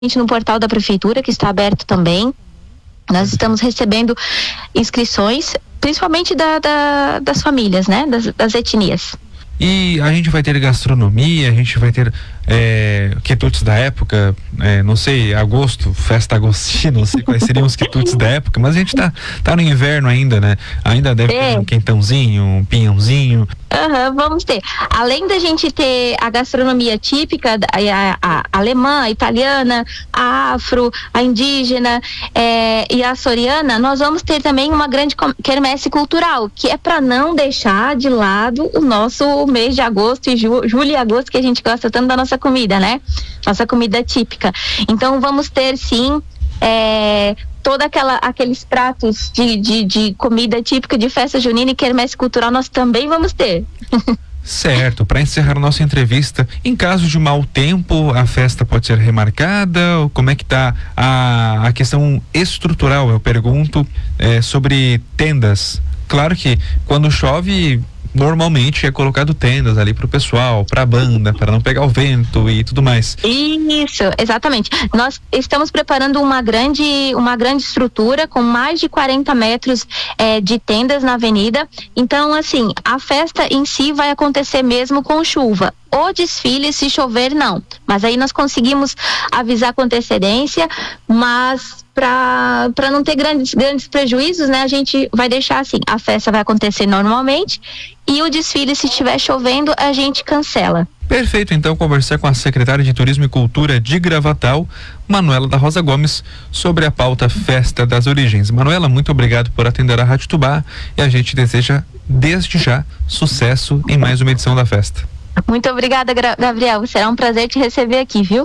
no portal da prefeitura, que está aberto também. Nós estamos recebendo inscrições, principalmente das famílias, né? Das etnias. E a gente vai ter gastronomia, a gente vai ter quitutes da época, não sei, agosto, festa agostina, não sei quais seriam os quitutes da época, mas a gente tá no inverno ainda, né? Ainda deve ter um quentãozinho, um pinhãozinho. Vamos ter. Além da gente ter a gastronomia típica, a alemã, a italiana, a afro, a indígena e a açoriana, nós vamos ter também uma grande quermesse cultural, que é para não deixar de lado o nosso mês de agosto e julho e agosto, que a gente gosta tanto da nossa comida, né? Nossa comida típica. Então vamos ter sim toda aqueles pratos de comida típica de festa junina e quermesse cultural, nós também vamos ter. Certo, para encerrar a nossa entrevista, em caso de mau tempo, a festa pode ser remarcada? Como é que tá a questão estrutural? Eu pergunto sobre tendas. Claro que quando chove, normalmente é colocado tendas ali pro pessoal, pra banda, para não pegar o vento e tudo mais. Isso, exatamente. Nós estamos preparando uma grande estrutura com mais de 40 metros de tendas na avenida. Então, assim, a festa em si vai acontecer mesmo com chuva. O desfile, se chover, não. Mas aí nós conseguimos avisar com antecedência, mas para não ter grandes prejuízos, né? A gente vai deixar assim, a festa vai acontecer normalmente e o desfile, se estiver chovendo, a gente cancela. Perfeito, então conversar com a secretária de Turismo e Cultura de Gravatal, Manuela da Rosa Gomes, sobre a pauta Festa das Origens. Manuela, muito obrigado por atender a Rádio Tubá e a gente deseja desde já sucesso em mais uma edição da festa. Muito obrigada, Gabriel. Será um prazer te receber aqui, viu?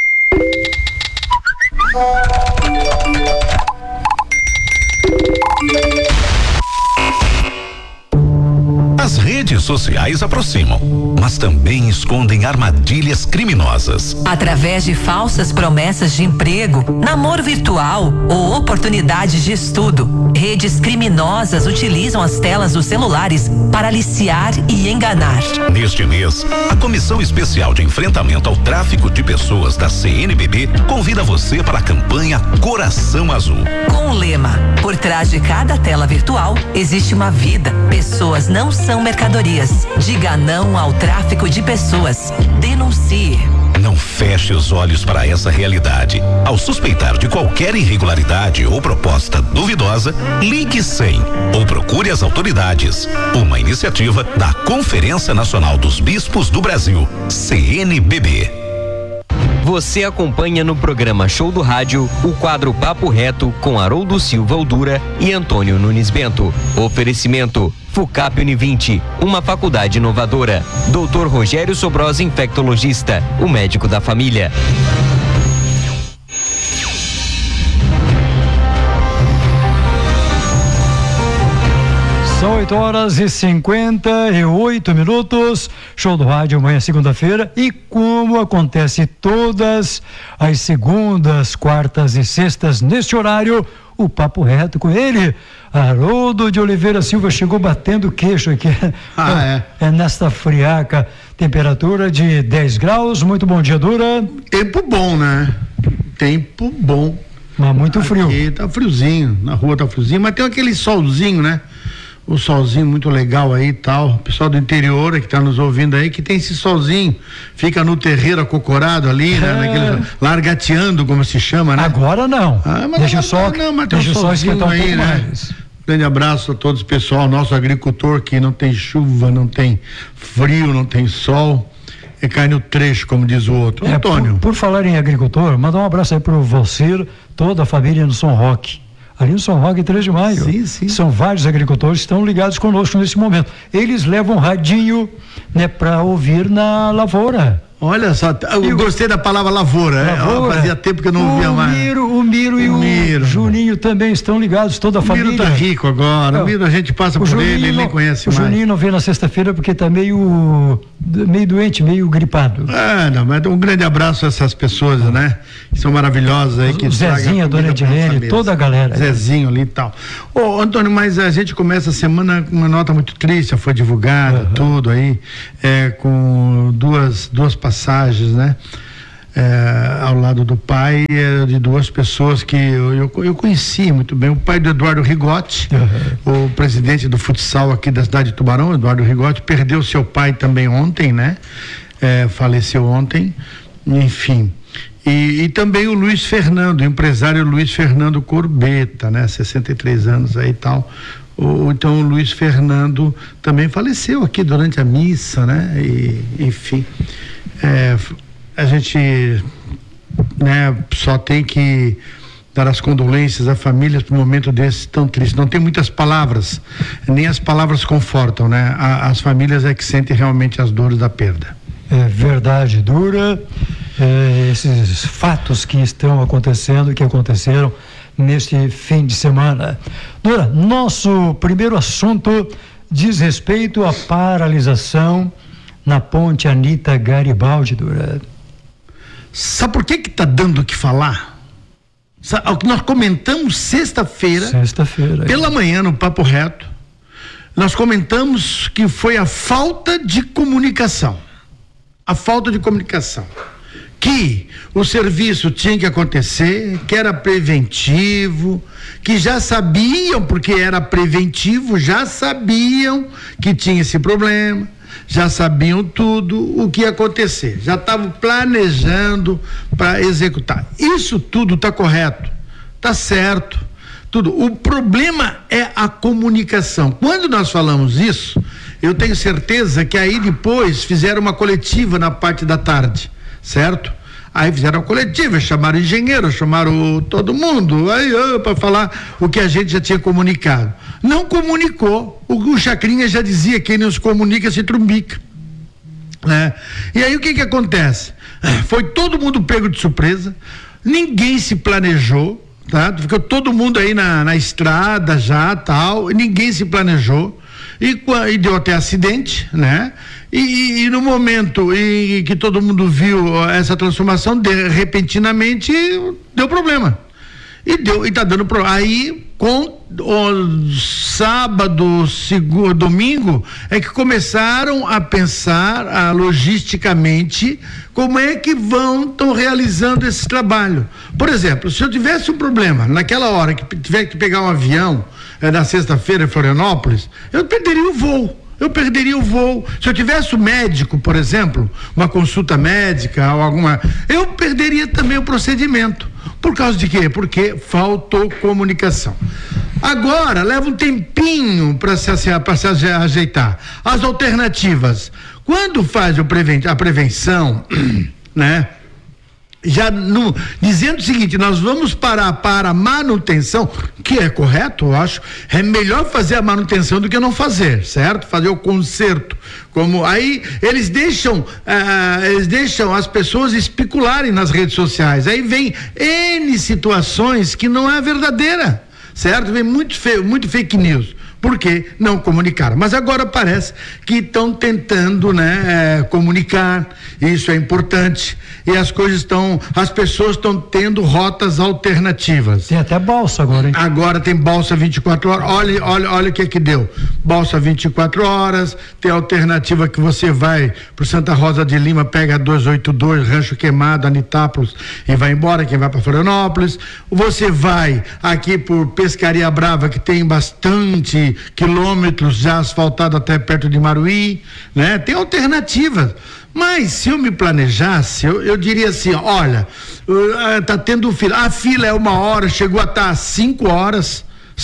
As redes sociais aproximam, mas também escondem armadilhas criminosas. Através de falsas promessas de emprego, namoro virtual ou oportunidades de estudo, redes criminosas utilizam as telas dos celulares para aliciar e enganar. Neste mês, a Comissão Especial de Enfrentamento ao Tráfico de Pessoas da CNBB convida você para a campanha Coração Azul. Com o lema: por trás de cada tela virtual existe uma vida. Pessoas não são mercadorias. Diga não ao tráfico de pessoas. Denuncie. Não feche os olhos para essa realidade. Ao suspeitar de qualquer irregularidade ou proposta duvidosa, ligue 100 ou procure as autoridades. Uma iniciativa da Conferência Nacional dos Bispos do Brasil, CNBB. Você acompanha no programa Show do Rádio o quadro Papo Reto com Haroldo Silva Aldura e Antônio Nunes Bento. Oferecimento FUCAP Univinte, uma faculdade inovadora. Dr. Rogério Sobrosa, infectologista, o médico da família. São 8h58. Show do Rádio, amanhã segunda-feira, e como acontece todas as segundas, quartas e sextas neste horário, o Papo Reto com ele, Haroldo de Oliveira Silva, chegou batendo queixo aqui. É nesta friaca, temperatura de 10 graus. Muito bom dia, Dura. Tempo bom, né? Tempo bom. Mas muito frio. Aqui tá friozinho, na rua tá friozinho, mas tem aquele solzinho, né? O solzinho muito legal aí e tal. O pessoal do interior que tá nos ouvindo aí, que tem esse solzinho, fica no terreiro acocorado ali, né? Naquele, largateando, como se chama, né? Agora não. Mas deixa só esquentar aí, um pouco né? mais. Grande abraço a todos, pessoal, nosso agricultor, que não tem chuva, não tem frio, não tem sol, e cai no trecho, como diz o outro. Antônio. Por falar em agricultor, mandar um abraço aí pro Vocir, toda a família no São Roque. Ali no São Roque, 3 de maio. Sim. São vários agricultores que estão ligados conosco nesse momento. Eles levam um radinho, né, para ouvir na lavoura. Olha só, eu gostei da palavra lavoura. Fazia tempo que eu não ouvia mais. O Miro e o Juninho também estão ligados, toda a família. O Miro tá rico agora, o Miro a gente passa por ele nem conhece mais. O Juninho não veio na sexta-feira porque tá meio doente, meio gripado. Não, mas um grande abraço a essas pessoas, né? Que são maravilhosas aí. O Zezinho, a dona Edilene, toda a galera. Zezinho ali e tal. Ô, Antônio, mas a gente começa a semana com uma nota muito triste, já foi divulgada, tudo aí, com duas passagens, né? ao lado do pai, de duas pessoas que eu conheci muito bem. O pai do Eduardo Rigotti, o presidente do futsal aqui da cidade de Tubarão, Eduardo Rigotti, perdeu seu pai também ontem, né? Faleceu ontem, enfim. E também o Luiz Fernando, o empresário Luiz Fernando Corbeta, né? 63 anos aí e tal. Então o Luiz Fernando também faleceu aqui durante a missa, né? Enfim, a gente, né, só tem que dar as condolências à família por um momento desse tão triste. Não tem muitas palavras, nem as palavras confortam, né? As famílias é que sentem realmente as dores da perda. É verdade dura, esses fatos que estão acontecendo, que aconteceram neste fim de semana. Dura, nosso primeiro assunto diz respeito à paralisação na ponte Anita Garibaldi, Dura. Sabe por que tá dando o que falar? Sabe, o que nós comentamos sexta-feira, pela manhã no Papo Reto, nós comentamos que foi a falta de comunicação. A falta de comunicação. Que o serviço tinha que acontecer, que era preventivo, que já sabiam, porque era preventivo, já sabiam que tinha esse problema, já sabiam tudo o que ia acontecer, já estavam planejando para executar. Isso tudo está correto, está certo, tudo. O problema é a comunicação. Quando nós falamos isso, eu tenho certeza que aí depois fizeram uma coletiva na parte da tarde, certo? Aí fizeram a coletiva, chamaram engenheiro, chamaram todo mundo, aí para falar o que a gente já tinha comunicado. Não comunicou. O Chacrinha já dizia: quem não se comunica se trumbica, né? E aí o que acontece? Foi todo mundo pego de surpresa, ninguém se planejou, tá? Ficou todo mundo aí na estrada já, tal, e ninguém se planejou. E deu até acidente, né? E no momento em que todo mundo viu essa transformação, repentinamente deu problema. E tá dando problema. Aí, com o sábado, domingo, é que começaram a pensar logisticamente como é que estão realizando esse trabalho. Por exemplo, se eu tivesse um problema naquela hora que tiver que pegar um avião na sexta-feira em Florianópolis, eu perderia o voo. Se eu tivesse um médico, por exemplo, uma consulta médica ou eu perderia também o procedimento. Por causa de quê? Porque faltou comunicação. Agora, leva um tempinho para se ajeitar. As alternativas. Quando faz a prevenção, né? Já dizendo o seguinte: nós vamos parar para a manutenção, que é correto, eu acho. É melhor fazer a manutenção do que não fazer, certo? Fazer o conserto. Como aí eles deixam as pessoas especularem nas redes sociais. Aí vem N situações que não é verdadeira, certo? Vem muito fake news. Porque não comunicaram. Mas agora parece que estão tentando, né, comunicar. Isso é importante. E as pessoas estão tendo rotas alternativas. Tem até balsa agora, hein? Agora tem balsa 24 horas. Olha o que deu. Balsa 24 horas. Tem alternativa que você vai pro Santa Rosa de Lima, pega 282, Rancho Queimado, Anitápolis e vai embora. Quem vai para Florianópolis. Você vai aqui por Pescaria Brava, que tem bastante quilômetros já asfaltado até perto de Maruí, né? Tem alternativas. Mas se eu me planejasse, eu diria assim: olha, tá tendo fila. A fila é 1 hora, chegou a estar 5 horas.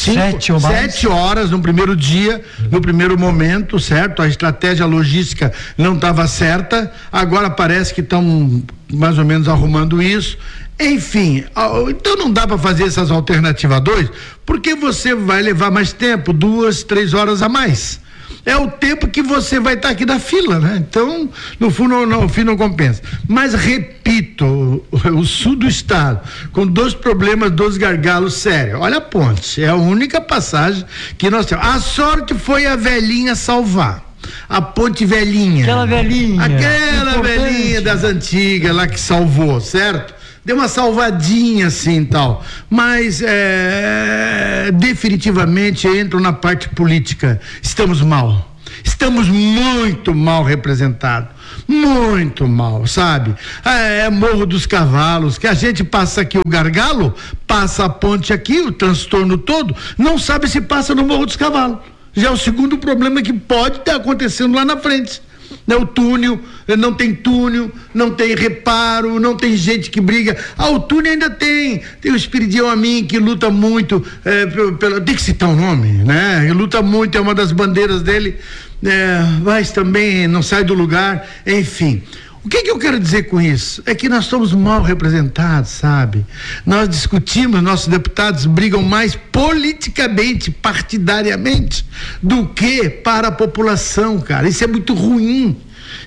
7 horas no primeiro dia, no primeiro momento, certo? A estratégia logística não estava certa, agora parece que estão mais ou menos arrumando isso. Enfim, então não dá para fazer essas alternativas 2, porque você vai levar mais tempo, 2, 3 horas a mais. É o tempo que você vai estar aqui na fila, né? Então, no fim não compensa. Mas repito, o sul do estado, com 2 problemas, 2 gargalos sérios. Olha a ponte, é a única passagem que nós temos. A sorte foi a velhinha salvar. A ponte velhinha. Aquela velhinha das antigas lá que salvou, certo? Deu uma salvadinha assim e tal, mas definitivamente entro na parte política. Estamos muito mal representados. sabe? É Morro dos Cavalos, que a gente passa aqui o gargalo, passa a ponte aqui, o transtorno todo, não sabe se passa no Morro dos Cavalos. Já é o segundo problema que pode estar acontecendo lá na frente. O túnel, não tem túnel, não tem reparo, não tem gente que briga. O túnel ainda tem o Espiridião Amin, que luta muito, tem que citar o nome, né? Ele luta muito, é uma das bandeiras dele, mas também não sai do lugar, enfim. O que eu quero dizer com isso? É que nós estamos mal representados, sabe? Nós discutimos, nossos deputados brigam mais politicamente, partidariamente, do que para a população, cara. Isso é muito ruim.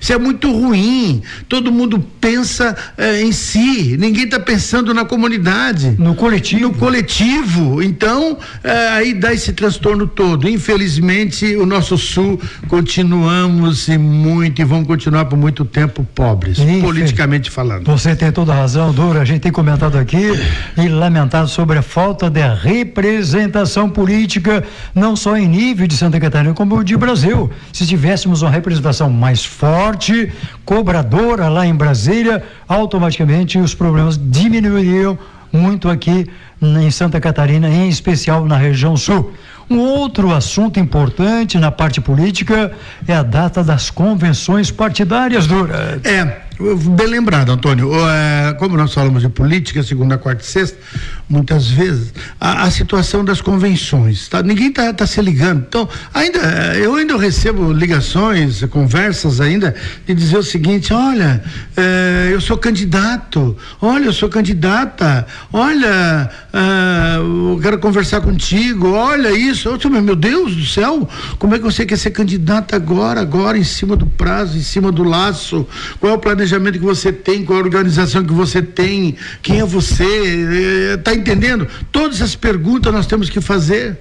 Todo mundo pensa em si, ninguém está pensando na comunidade, no coletivo. Então aí dá esse transtorno todo. Infelizmente o nosso sul continuamos e vamos continuar por muito tempo pobres, politicamente falando. Você tem toda a razão, Dura. A gente tem comentado aqui e lamentado sobre a falta de representação política, não só em nível de Santa Catarina como de Brasil. Se tivéssemos uma representação mais forte, cobradora lá em Brasília, automaticamente os problemas diminuiriam muito aqui em Santa Catarina, em especial na região sul. Um outro assunto importante na parte política é a data das convenções partidárias, Dura. Bem lembrado, Antônio. Como nós falamos de política, segunda, quarta e sexta, muitas vezes a situação das convenções, tá? Ninguém tá se ligando. Então, eu ainda recebo ligações, conversas ainda, de dizer o seguinte: olha, eu sou candidato, olha, eu sou candidata, olha, eu quero conversar contigo, olha isso. Meu Deus do céu, como é que você quer ser candidata agora, em cima do prazo, em cima do laço? Qual é o planejamento que você tem? Qual é a organização que você tem? Quem é você? Tá entendendo? Todas as perguntas nós temos que fazer.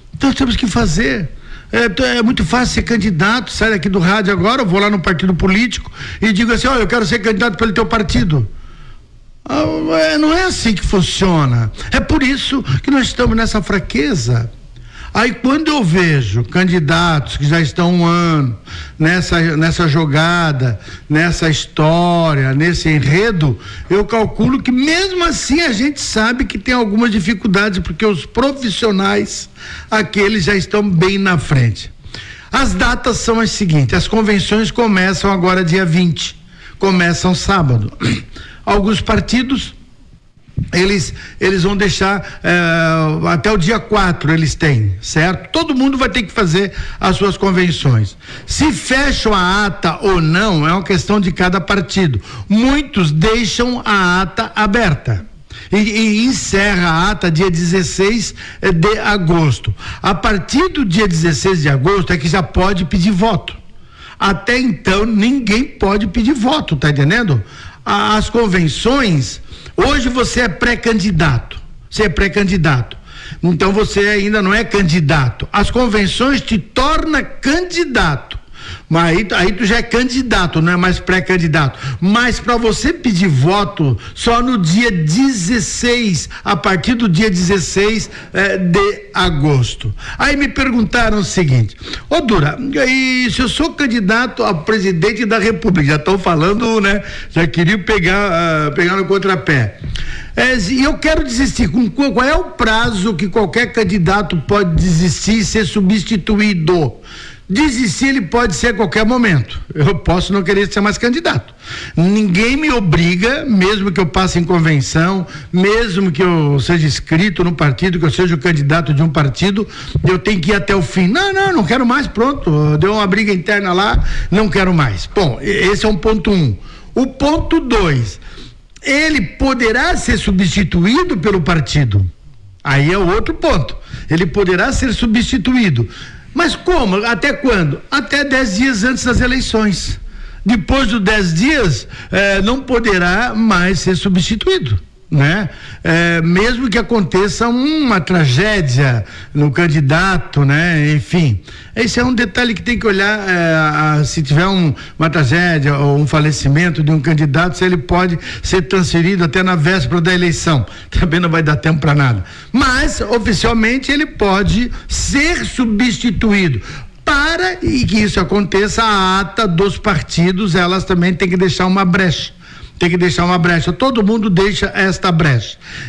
É muito fácil ser candidato. Sai daqui do rádio agora, eu vou lá no partido político e digo assim: olha, eu quero ser candidato pelo teu partido. Não é assim que funciona. É por isso que nós estamos nessa fraqueza. Aí quando eu vejo candidatos que já estão um ano nessa jogada, nessa história, nesse enredo, eu calculo que mesmo assim a gente sabe que tem algumas dificuldades, porque os profissionais, aqueles já estão bem na frente. As datas são as seguintes: as convenções começam agora dia 20, começam sábado. Alguns partidos eles vão deixar até o dia 4, eles têm, certo? Todo mundo vai ter que fazer as suas convenções. Se fecham a ata ou não é uma questão de cada partido. Muitos deixam a ata aberta e encerra a ata dia 16 de agosto. A partir do dia 16 de agosto é que já pode pedir voto. Até então ninguém pode pedir voto, tá entendendo? As convenções, hoje você é pré-candidato, então você ainda não é candidato. As convenções te tornam candidato, mas aí tu já é candidato, não é mais pré-candidato. Mas para você pedir voto só no dia 16, a partir do dia 16 de agosto. Aí me perguntaram o seguinte: Dura, e se eu sou candidato a presidente da República, já estão falando, né? Já queriam pegar no contrapé. E eu quero desistir. Qual é o prazo que qualquer candidato pode desistir e ser substituído? Desistir ele pode ser a qualquer momento. Eu posso não querer ser mais candidato. Ninguém me obriga, mesmo que eu passe em convenção, mesmo que eu seja inscrito no partido, que eu seja o candidato de um partido, eu tenho que ir até o fim. Não quero mais, pronto. Deu uma briga interna lá, não quero mais. Bom, esse é um ponto 1. O ponto 2, ele poderá ser substituído pelo partido. Aí é o outro ponto. Ele poderá ser substituído. Mas como? Até quando? Até 10 dias antes das eleições. Depois dos 10 dias, não poderá mais ser substituído, né? Mesmo que aconteça uma tragédia no candidato, né? Enfim, esse é um detalhe que tem que olhar. Se tiver uma tragédia ou um falecimento de um candidato, se ele pode ser transferido até na véspera da eleição. Também não vai dar tempo para nada. Mas oficialmente ele pode ser substituído. Para e que isso aconteça, a ata dos partidos, elas também têm que deixar uma brecha. Todo mundo deixa esta brecha.